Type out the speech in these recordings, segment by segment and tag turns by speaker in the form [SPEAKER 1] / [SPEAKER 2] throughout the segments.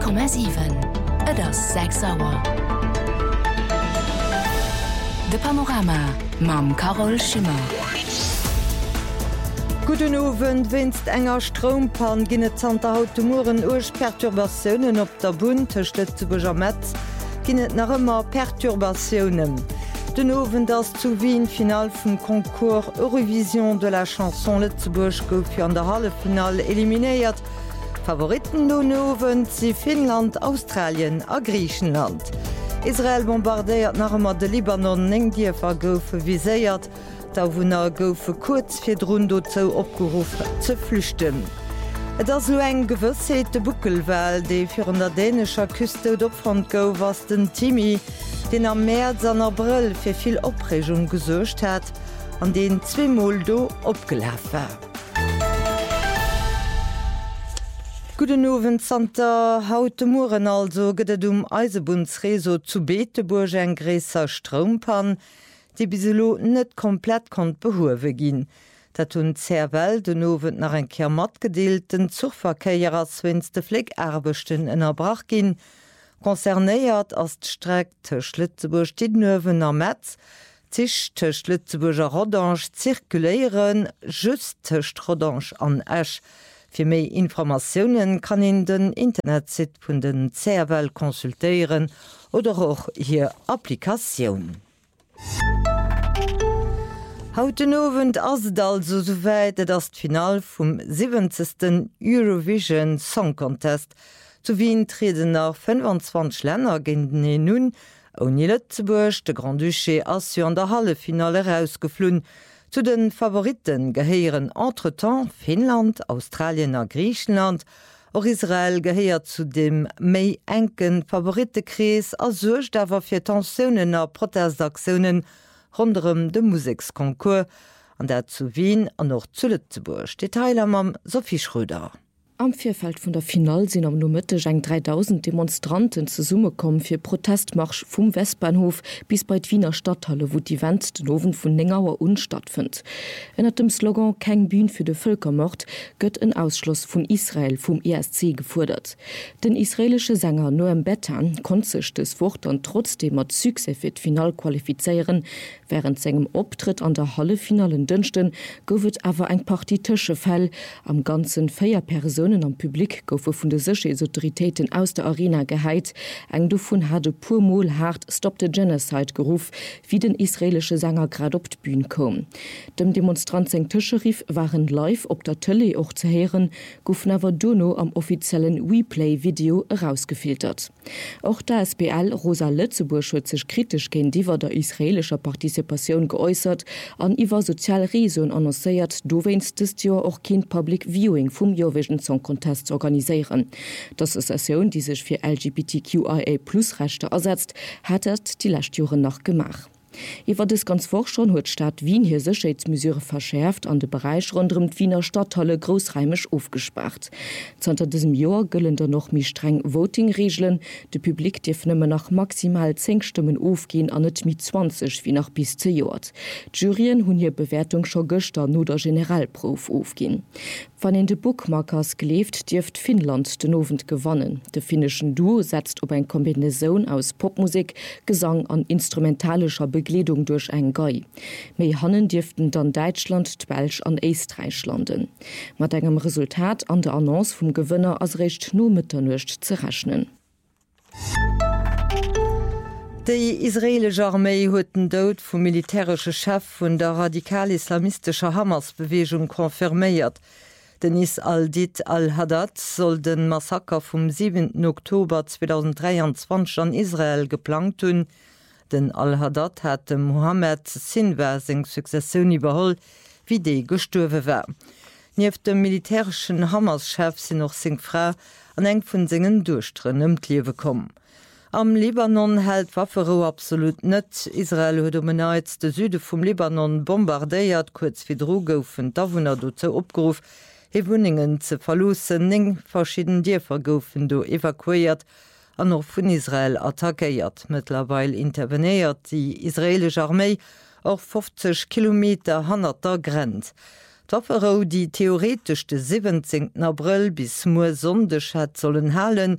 [SPEAKER 1] 100,7 et ass 6 Sauer. De Panorama mam Carol Schimmer.
[SPEAKER 2] Guten Abend, wennst enger Strompan ginne Zter Automoren urch Perturbationen op der Bund Lützeburger Metz ginnet nach immer Perturbationen. Den Abend das zu Wien Final vum Konkurs Eurovision de la Chanson Lützeburg gouf fir an der Hallefinal eliminiert. Favoriten den Abend si Finnland, Australien a Griechenland. Israel bombardéiert nach immer de Libanon eng Diefer goufe viséiert, da wunner goufe kurz fir Drundo zou opgerufen ze flüchten. Et ass lo eng gewësseet de Buckelwel, déi fir an der dänescher Küste d'opfront gouf was den Timmy, den am März an April fir vill Opregung gesuercht hat, an den 2 Mal do opgelaf war. Guten Abend, Santa. Heute Morgen also geht es Eisebundsreso zu Beeteburg ein größer Strompan, die biselo nicht komplett behoben gehen. Das tun sehr well den Abend nach ein Kermat gedeelt, den Zugverkehr als wenn es die Pflegearbeiten in Erbrach gehen. Konzerniert als die Strecke zwischen Lützeburg, Didenhoven und Metz, zwischen Lützeburger Rodange zirkulieren, just zwischen Rodange und Esch. Für mehr Informationen kann in den Internetseite von den CRL konsultieren oder auch hier Applikation. Heute Abend ist es also soweit, dass das Finale vom 70. Eurovision Song Contest zu Wien treten nach 25 Länder gegen nun. Ohne Lützeburg, der Grand Duché, ist an der Hallefinale rausgeflogen. Zu den Favoriten gehören entretemps Finnland, Australien und Griechenland. Auch Israel gehört zu dem méi engen Favoritenkreis, also aber für Tensionen und Protestaktionen rund um den Musikkonkurs, an der zu Wien und noch zu Lützeburg. Details am Sophie Schröder.
[SPEAKER 3] Am Vierfeld vun der Final sinn am Numitte eng 3000 Demonstranten ze Summe kommen fir Protestmarsch vum Westbahnhof bis bei d Wiener Stadthalle, wo die Event den Ofen vun Lengauer un stattfind. Ennner dem Slogan „Keng Bühn für de Völkermord gëtt en Ausschluss vun Israel vum ESC gefordert. Den israelsche Sänger Noam Betan kon sech des Wort an trotzdem mat Sukse fir d Final qualifizieren, während segem Optritt an der Hallefinalen dünchten gowet awer eng partitische Fell am ganzen 4 Personen am Publikum goufe vun de Sicherheitsautoritäten aus der Arena geheit, eng davon hatte purmol hart Stop the Genocide geruf, wie den israelische Sänger grad op d'Bühn kom. Dem Demonstrant seng Tischerief waren live op der Tele och zu hören, goufen awer Dono am offiziellen WePlay-Video herausgefiltert. Auch der SPL Rosa Lützeburg huet sich kritisch gen diwer der israelischer Partizipation geäußert, an iwwer Sozialreson annoncéiert, do wennst des Jahr auch kein Public Viewing vom Eurovision Song Contest zu organisieren. Das Association, die sich für LGBTQIA+ Rechte ersetzt, die letzten Jahre noch gemacht. Iwer des ganz vor schon huet Stadt Wien hier Sicherheitsmesure verschärft an de Bereich rund um Wiener Stadthalle großreimisch aufgespart. Zunter diesem Jahr güllen da noch mi streng Votingregeln. De Publikum darf nimmer nach maximal 10 Stimmen aufgehen an net mit 20 wie nach bis zu Jahr. Jurien hun hier Bewertung schon gestern nur der Generalprof aufgehen. Van in de Bookmarkers gelebt, dürft Finnland den Abend gewonnen. De finnischen Duo setzt ob ein Kombination aus Popmusik, Gesang an instrumentalischer Bekleidung durch ein Gei. Mei hannen dürften dann Deutschland, Belsch an Österreich landen. Mit engem Resultat an der Annonce vom Gewinner als recht nur mitternicht zu rechnen.
[SPEAKER 2] Die israelische Armee hat den Tod vom militärischen Chef von der radikal-islamistischen Hamas-Bewegung konfirmiert. Denis Aldit al-Haddad soll den Massaker vom 7. Oktober 2023 an Israel geplant tun. Den Al-Haddad hat Mohammed Sinwar seg Sukzession überholt, wie die gestorben war. Neben dem militärischen Hamas-Chef sind noch seg Frau an eng von singen Durchstrnnen Leben gekommen. Am Libanon hält Waffero absolut net. Israel hat den Süden vom Libanon bombardiert, kurz wie Droge und Davona dazu aufgerufen, Wohnungen zu verlassen, 9 verschiedene Dörfer goufen do evakuiert, an noch von Israel attackiert. Mittlerweile interveniert die israelische Armee auch 50 Kilometer hinter der Grenze. Die Waffero, die theoretisch den 17. April bis Sonntag hat sollen halen,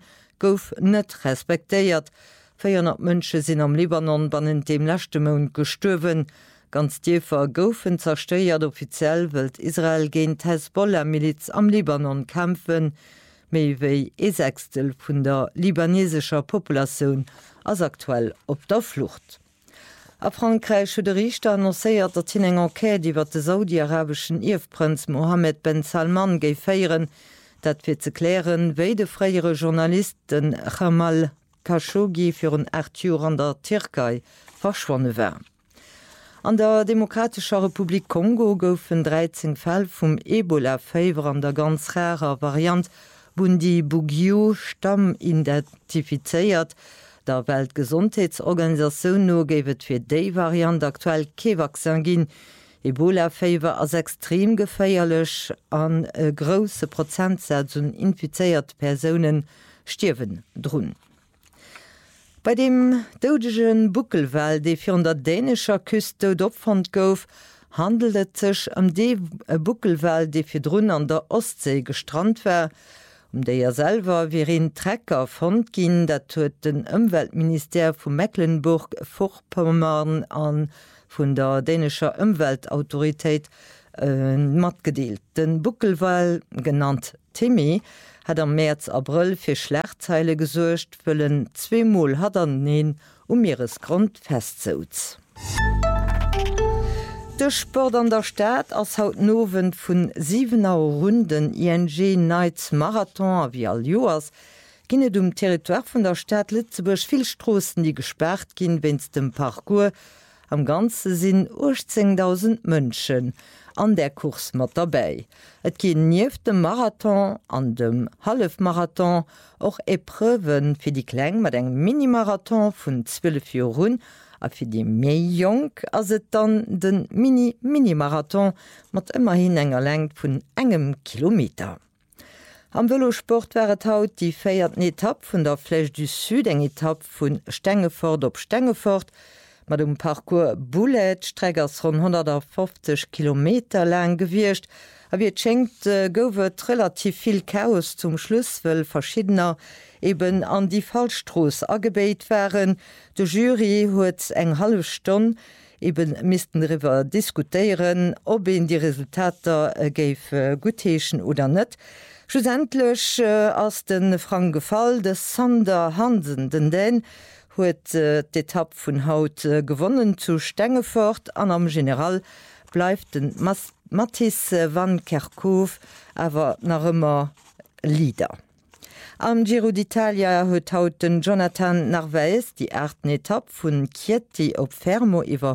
[SPEAKER 2] gouf net respektéiert. 400 Mënsche sinn am Libanon bannen dem lächte Moun gestuerwen. Ganz Diefer goufen zersteiert offiziell wëlt Israel géint Hezbollah-Miliz am Libanon kämpfen, méi wéi 1/6 vun der libanesescher Populationun ass aktuell op der Flucht. A Frankreich de Richter annoncéiert, dat hin eng Enquête iwwer de saudi-arabischen Irfprinz Mohammed Ben Salman géif féieren, dat fir ze klären, wéi de fréiere Journalisten Jamal Khashoggi firun Arthur an der Türkei verschwonne wär. An der Demokratischer Republik Kongo goufen 13 Fäll vum Ebola-Fever an der ganz rarer Variant Bundi-Bugio Stamm identifizeiert. Der Weltgesundheitsorganisation no gewet fir déi Variant aktuell Kevaccin ginn. Ebola-Fever ass extrem geféierlech an e grosse Prozentsatz un infizeiert Personen stirwen drun. Bei dem doudegen Buckelwal, déi fir an der dänescher Küste d'opfand gouf, handelet sech de Buckelwal, déi fir drun an der Ostsee gestrand wär, déi selver wie en Trecker fand ginn, dat huet den Umweltminister vu Mecklenburg-Vorpommern an vun der dänescher Umweltautoritéit mat gedeelt. Den Buckelwal, genannt Timmy, hat am März April fir Schlechtzeile gesuercht, wëllen 2-mal hat neen Meeresgrund festzouts. De Sport an der Stadt ass haut nowen vun 7 Runden ING Nights Marathon wie all Joas ginne Territoire vun der Stadt Lützeburg vill Strossen, die gesperrt ginn wenns dem Parcours. Am ganze sinn 18.000 Mënschen an der Kurs mat dabei. Et ginn nieef dem Marathon an dem Halfmarathon och Epreuwen fir die Kläng mat eng Minimarathon vun 12 Joren, a fir die méi Jong ass et dann den Minimarathon mat immerhin enger Längt vun engem Kilometer. Am Velosport wäret haut die 4. Etapp vun der Flèche du Sud, eng Etapp vun Stengefort op Stengefort, mat dem Parcours Bullet Streckers rund 150 Kilometer lang gewircht, a wie schenkt gouwet relativ viel Chaos zum Schluss, well verschiedener eben an die Fallstroos agebeit wären. De Jury huet eng halbe Stunde eben misisten darüber diskutieren, ob die Resultater geif gutheechen oder net. Schlussendlich aus den Frank Gefall des Sander Hansen, den huet d'Etapp vun Haut gewonnen zu Stengefort, an am General bleibt den Mathis van Kerkhove awer nach immer Lieder. Am Giro d'Italia huet haut den Jonathan Narvaez die 8. Etapp vun Chieti op Fermo iwwer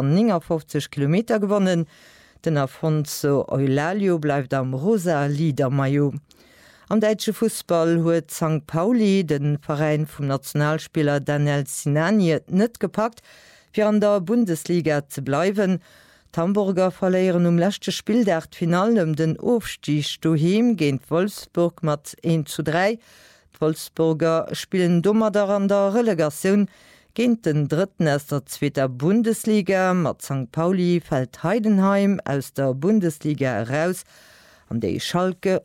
[SPEAKER 2] 159 km gewonnen. Den Afonso Eulalio bleibt am rosa Liedermaillot. Am deitsche Fußball huet St. Pauli den Verein vum Nationalspieler Daniel Sinani net gepackt, fir an der Bundesliga ze bleiwen. Hamburger verleieren lächte Spieldacht Finalem den Aufstich doheem géint Wolfsburg mat 1:3. Wolfsburger spielen dummer an der Relegation géint den dritten aus der 2. Bundesliga, mat St. Pauli fällt Heidenheim aus der Bundesliga heraus, an déi Schalke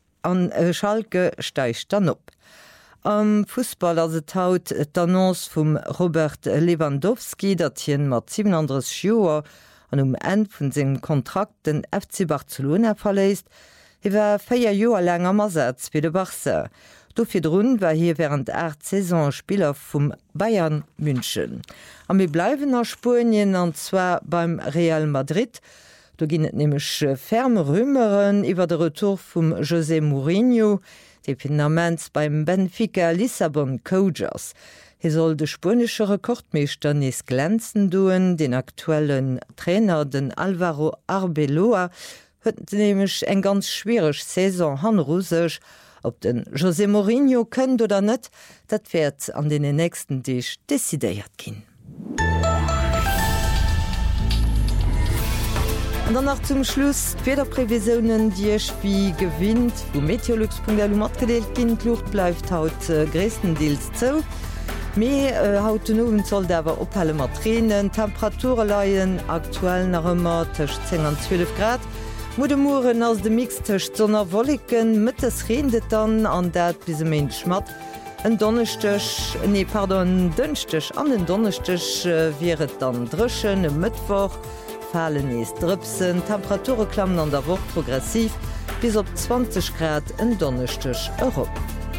[SPEAKER 2] steicht dann op. Am Fußball as et haut d'Annonce vum Robert Lewandowski, dat hien mat 37 Joer an End vun segem Kontrakt den FC Barcelona verléist, iwwer 4 Joer lang am Ersatz fir de Barça. Dofir runn war hier während 8 Saison Spieler vum Bayern München. Am mir bleiwen nach Spurien anzwa beim Real Madrid. Do ginnet nemech ferme Rümeren iwwer de Retour vum José Mourinho, de Finaments beim Benfica Lissabon Cougars. He soll de spanische Rekordmeester Nis glänzen doen, den aktuellen Trainer den Alvaro Arbeloa huet nämlich eng ganz schwierig Saison hanrusech. Ob den José Mourinho kënnt oder net, dat werd an den nächsten Dich desideiert ginn. Und dann noch zum Schluss Wetterprävisionen, die ich wie gewinnt, wo Meteorlux.lu matgedeelt ginn, Luft bleibt haut größtenteils zo. Mehr hautenoven soll dawer ophelle mat Tränen, Temperature leiien aktuell nach immer zwischen 10 und 12 Grad. Mudemuren aus dem Mixtisch Sonner Wolliken, mittes redet dann an dat bis Mensch schmat. Dënchtech an den Donnechtech wäret dann dreschen e Mëttwoch, fallen ees Drëpsen, Temperature klammen an der Woche progressiv bis op 20 Grad en Donnechtech Europa.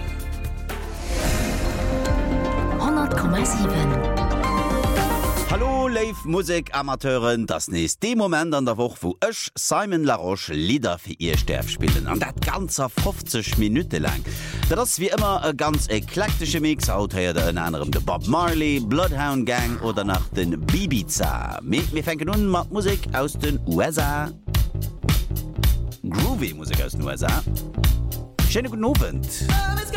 [SPEAKER 1] 100,7.
[SPEAKER 4] Hallo Live-Musik-Amateuren, das nächste dem Moment an der Woche, wo ich Simon Laroche Lieder für ihr Sterf spielen. Und das ganze 50 Minuten lang. Das ist wie immer ein ganz eklektischer Mix. Heute unter anderem der Bob Marley, Bloodhound Gang oder nach den Ibiza. Wir fangen an mit Musik aus den USA. Groovy Musik aus den USA. Schönen guten Abend.